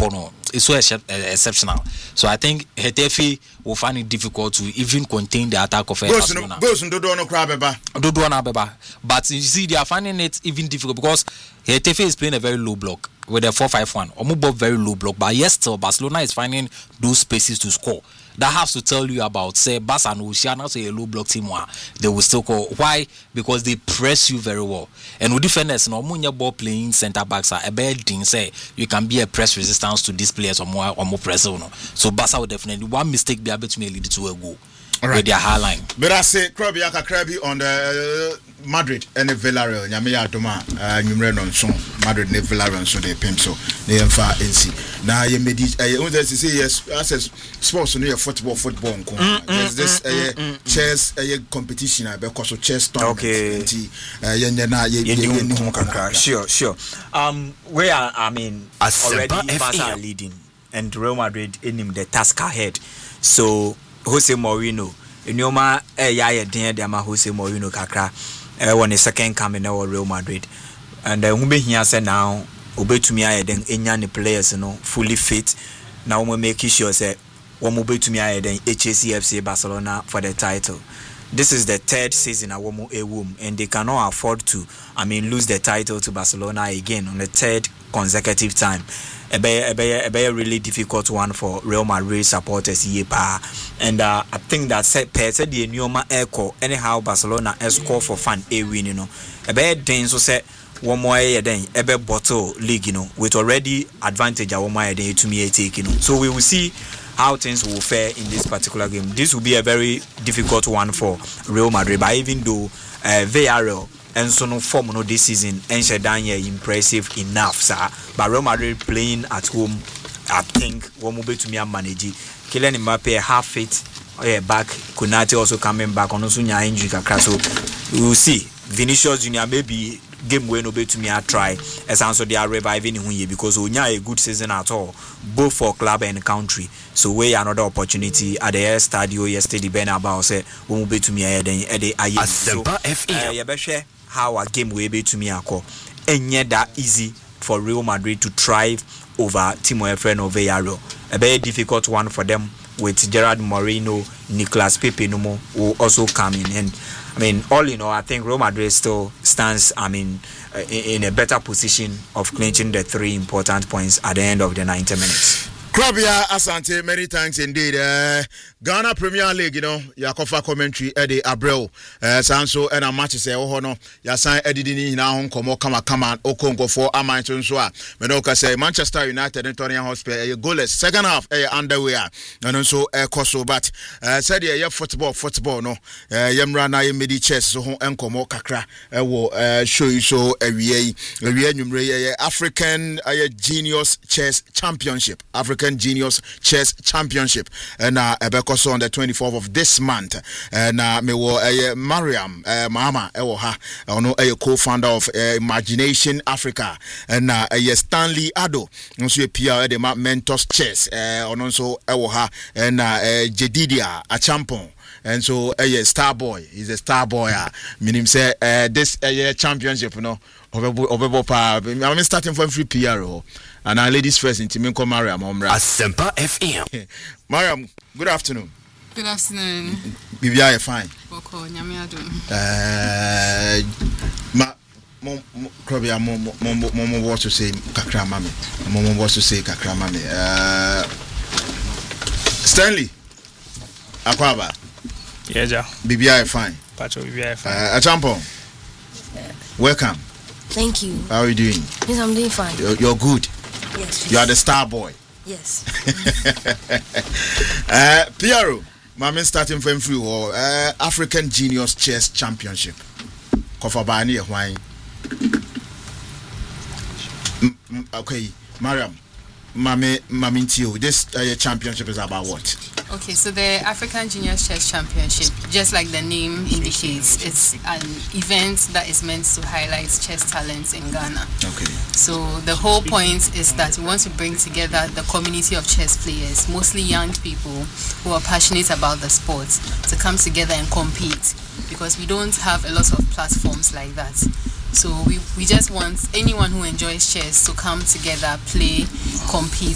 no, it's so exceptional. So I think Getafe will find it difficult to even contain the attack of Barcelona. But you see, they are finding it even difficult because Getafe is playing a very low block with a 4-5-1. Omubo very low block, but yes, still Barcelona is finding those spaces to score. That has to tell you about say Barca and Oceana, say a low block team, they will still call. Why? Because they press you very well. And with defenders, no more ball playing center backs are a bad thing. Say you can be a press resistance to these players or more press. So Barca will definitely one mistake be able to lead to a goal. Right. With their high line. But I say Krabi on the Madrid and the Villarreal. Nyamiya Doma numero non son Madrid and Villarreal so they pimp so they far NC. Now you made it. I want to say yes. I says sports no your football. There's this chess competition because of chess tournament. Okay. Sure. Where I mean already Barca are leading and Real Madrid in him the task ahead. So Jose Mourinho, Nyoma ya den de ma Jose Mourinho kakra won the second coming now Real Madrid. And who be here say now obetumi aye den enya ne players no fully fit. Now we make sure say we obetumi aye den HCFC Barcelona for the title. This is the third season at Womo Ewum and they cannot afford to lose the title to Barcelona again on the third consecutive time. A really difficult one for Real Madrid supporters and I think that said the Nyoma Echo anyhow Barcelona score for fun win a then so say one more then a bottle league with already advantage one more day to me taking so we will see how things will fare in this particular game. This will be a very difficult one for Real Madrid, but even though Villarreal and so no form no this season and Shedanya impressive enough, sir. But Real Madrid playing at home, I think one will be to me and manage. Kylian Mbappe half fit, back. Konate also coming back on Osunya injury so we will see. Vinicius Junior maybe game when obey to me I try as answer they are reviving him because we a good season at all both for club and country so we another opportunity at the Estadio yesterday Bernabeu say we will be to me so how a game will be to me and yet that easy for Real Madrid to thrive over Timo Efren Villarreal a very difficult one for them with Gerard Moreno, Nicolas Pepe will also come in and all in all, I think Real Madrid still stands, in a better position of clinching the 3 important points at the end of the 90 minutes. Krabia Asante, many thanks indeed. Ghana Premier League, Yakofa commentary, Eddie Abreu, Sanso, and a match say, Yasan Eddie in our home, Kama, Okongo for Amateur Soa. Menoka say Manchester United and Tottenham Hotspur, a goalless second half, underway, and also Koso, but said, football, no, Yamrana, Medi chess, so Enkomo Kakra, show you so a African Genius Chess Championship, African Genius Chess Championship, and Ebekoso on the 24th of this month, and me wo Mariam Mama Ewoha, ono co-founder of Imagination Africa, and Stanley Ado, also PR the Mentors Chess, also Ewoha, and Jedidia Achampon. And so star boy, he's a star boy. Meaning say this championship, I'm starting from free PR. And our ladies first in Timinko Mariam Omra. Asempa FM. Mariam, good afternoon. Good afternoon. Bibia fine. Boko Nyamiado. Krobia Momo wants to say Kakra Mami. Momo wants to say Kakra Mami. Stanley Akwaba. Yeah, Bibia fine. Pacho Bibia fine. Achampon. Welcome. Thank you. How are you doing? Yes, I'm doing fine. You're good. Yes. You are the star boy. Yes. Piero, my man starting from free or African Genius Chess Championship. Kofabani wine. Okay, Mariam. Mamintio, this championship is about what? Okay, so the African Junior Chess Championship, just like the name indicates, it's an event that is meant to highlight chess talents in Ghana. Okay. So the whole point is that we want to bring together the community of chess players, mostly young people who are passionate about the sport, to come together and compete, because we don't have a lot of platforms like that. So we just want anyone who enjoys chess to come together, play, compete,